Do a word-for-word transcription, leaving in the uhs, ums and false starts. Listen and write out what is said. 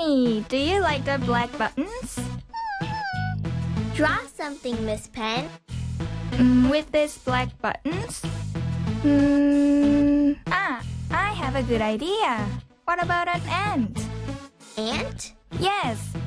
Hey, do you like the black buttons? Draw something, Miss Pen. Mm, with these black buttons? Hmm. Ah, I have a good idea. What about an ant? Ant? Yes,